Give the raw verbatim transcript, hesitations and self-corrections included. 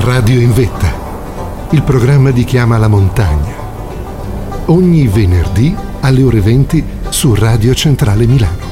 Radio in Vetta, il programma di Chiama la Montagna. Ogni venerdì alle ore venti su Radio Centrale Milano.